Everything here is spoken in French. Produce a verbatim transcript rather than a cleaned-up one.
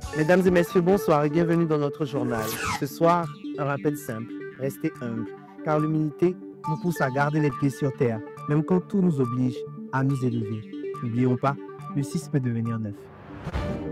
Mesdames et messieurs, bonsoir et bienvenue dans notre journal. Ce soir, un rappel simple, restez humble, car l'humilité nous pousse à garder les pieds sur terre, même quand tout nous oblige à nous élever. N'oublions pas, le six peut devenir neuf.